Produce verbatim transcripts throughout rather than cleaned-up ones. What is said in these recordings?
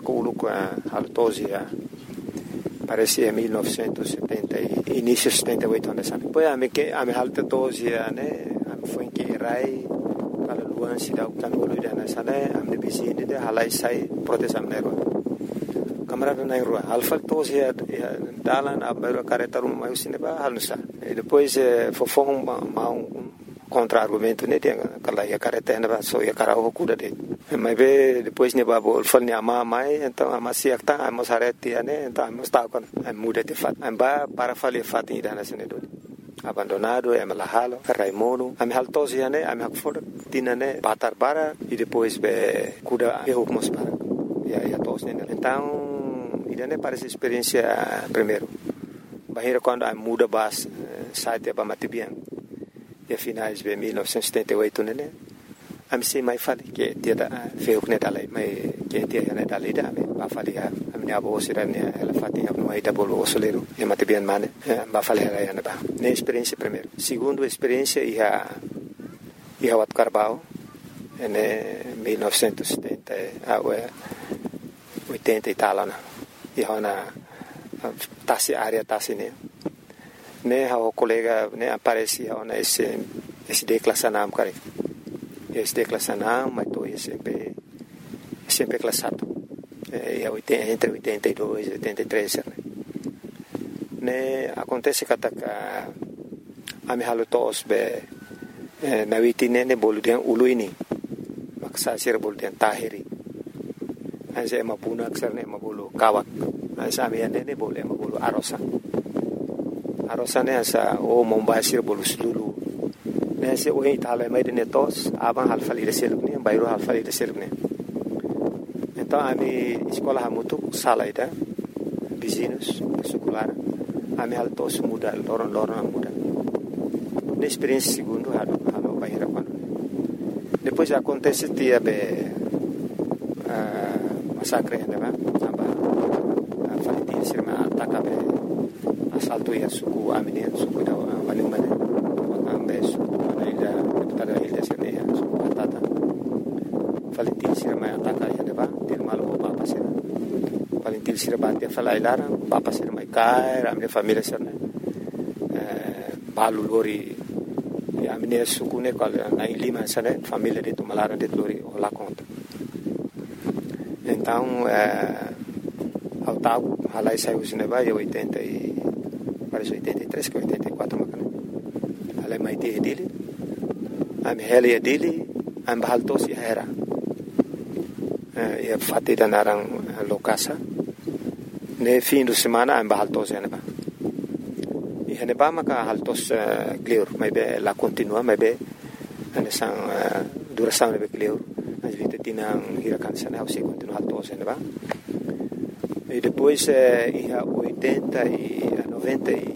Uluco haltosi ya parece em mil novecentos e setenta início de setenta e oito anos. Depois a me que a me halta tosi ya né foi em que rai para luan sida utan ulu dana sana am de bisini de halai sai protesam nero camarada na rua alfa tosi ya dalan abero careta rum mai usine ba halusa depois fofong ma um contra-argumento né tem aquela ia careta na só ia cara o cuda de mas ve depois ne babo fal ne ama mai então ama se acta ama sarete né então ama está com muda de fat amba para fazer fat ida na sene do abandonado é malahalo Raimundo am haltosi né am hakfor tina né batar bara e depois be cuda eu mos para ia ia tos né então ida né parece experiência primeiro bahira quando a muda bas site ba matibian e finais de mil novecentos e setenta e oito né am se mai fale que dia da feu né dalai mai que dia né dalai da ba fale a minha avó será né ela fatinha no aí da bolo soleiro e matibian mane ba fale ela né ba né experiência primeiro segundo experiência ia ia wat Carbau né mil novecentos e setenta a oitenta e tal né ia na tasi área tasi né né o colega né aparecia na esse esse declassanam cara esse declassanam mas tô sempre sempre classado é entre oitenta e dois e oitenta e três né né acontece que a a me halutos be na vitine ne boludian uluini maksa sir boludian tahiri asa mapuna aksar ne mabulu kawak asa me ne boleh mabulu arosa arosane asa o mombasir bolus dulu nese o itala mai de netos aban halfali de selukni bayro halfali de selukni então ami escola hamutu salaida vizinhos secular ami haltos muda loron loron muda na experiência segundo halo halo bayra quando depois acontece dia be massacre né ba aba falitin sirma ataka be assalto ya suku amine suku da wani mane ambe suku na ila tada ila sene ya suku patata Valentin sirma ataka ya deba til malo papa sir Valentin sirma dia fala ilara papa sir mai kai ramne família sir né balu lori ya amine suku ne kal na lima sane família de tumalara de lori la conta então ao tal halai sai usine ba ya oitenta e parece oitenta e três, oitenta e quatro macana. Ale mai te dele. Am hele dele, am baltos ya era. Eh ya fatida narang lokasa. Ne fim de semana am baltos ya neba. E neba maka haltos clear, mai be la continua, mai be ane sang duração ne be clear. As vite tinang hirakan sana o se continua haltos ya neba. E depois ia oitenta e noventa e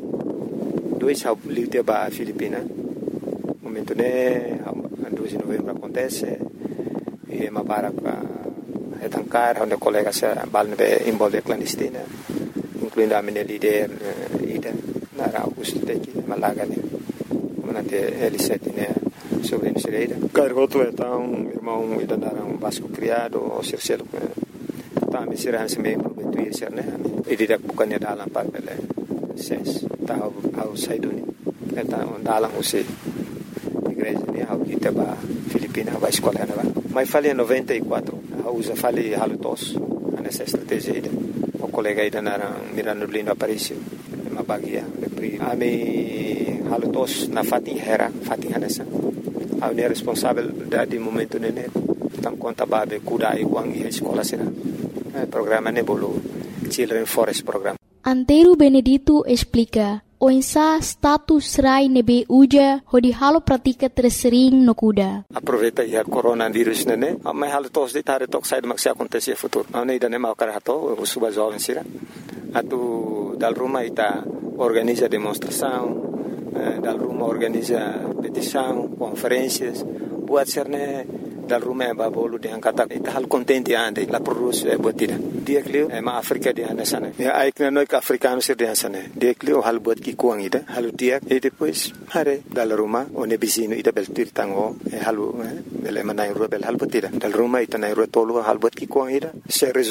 dois ao livro ba Filipina momento né dois de novembro acontece e uma para é tancar onde colega se balne envolve clandestina incluindo a minha líder ida na Augusto teki Malaga né manate L sete né sobre Nicereira cargoto então irmão ida na um Vasco criado o Circelo tá me será esse meio prometo ir né e didak bukannya dalam parpele ses tahu au saiduni eta dalam usi igreja ni au kita ba Filipina ba escola na ba mas falei noventa e quatro usa falei halutos nessa estratégia ida o colega ida na Mirano Lindo Aparicio uma bagia a me halutos na fatin hera fatin hanesa au ne responsável da de momento nene tam conta ba be kuda e wang e escola sina programa ne bolo Children Forest Program. Antero Benedito explica, o insa status rai nebe uja hodi halo pratika tersering no kuda. Aproveita ya coronavírus nene, mas halo tos de tare tok sai maksi acontecer futuro. Não ida nem mau karato, o suba jovem sira. Atu dal Roma ita organiza demonstração, dal Roma organiza petição, conferências, buat serne dal Roma ba bolu de angkata ita hal contente ande la produce e botida. Dia klio e ma Afrika de ane sana. Ya aikna noi ka africano sir de sana. Dia klio hal bot ki kuang ida, halu dia e depois hare dal Roma one bisino ida bel tirtango e halu bele manai ro bel hal botida. Dal Roma ita nai ro tolu hal bot ki kuang ida. Se